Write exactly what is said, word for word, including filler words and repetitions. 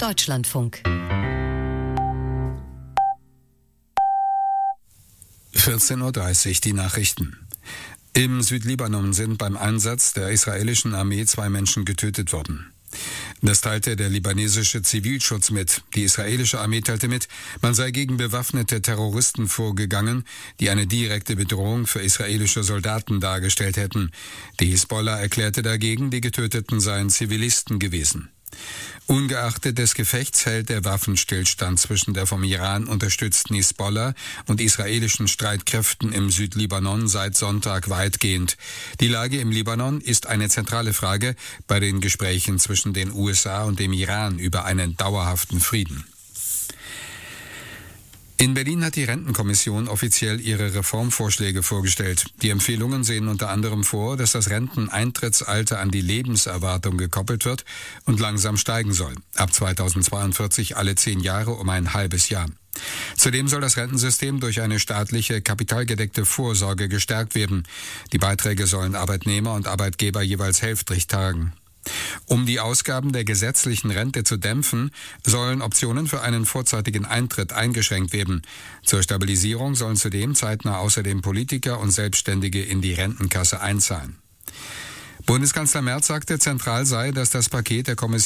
Deutschlandfunk. vierzehn Uhr dreißig, die Nachrichten. Im Südlibanon sind beim Einsatz der israelischen Armee zwei Menschen getötet worden. Das teilte der libanesische Zivilschutz mit. Die israelische Armee teilte mit, man sei gegen bewaffnete Terroristen vorgegangen, die eine direkte Bedrohung für israelische Soldaten dargestellt hätten. Die Hisbollah erklärte dagegen, die Getöteten seien Zivilisten gewesen. Ungeachtet des Gefechts hält der Waffenstillstand zwischen der vom Iran unterstützten Hisbollah und israelischen Streitkräften im Südlibanon seit Sonntag weitgehend. Die Lage im Libanon ist eine zentrale Frage bei den Gesprächen zwischen den U S A und dem Iran über einen dauerhaften Frieden. In Berlin hat die Rentenkommission offiziell ihre Reformvorschläge vorgestellt. Die Empfehlungen sehen unter anderem vor, dass das Renteneintrittsalter an die Lebenserwartung gekoppelt wird und langsam steigen soll. Ab zweitausendzweiundvierzig alle zehn Jahre um ein halbes Jahr. Zudem soll das Rentensystem durch eine staatliche, kapitalgedeckte Vorsorge gestärkt werden. Die Beiträge sollen Arbeitnehmer und Arbeitgeber jeweils hälftig tragen. Um die Ausgaben der gesetzlichen Rente zu dämpfen, sollen Optionen für einen vorzeitigen Eintritt eingeschränkt werden. Zur Stabilisierung sollen zudem zeitnah außerdem Politiker und Selbstständige in die Rentenkasse einzahlen. Bundeskanzler Merz sagte, zentral sei, dass das Paket der Kommission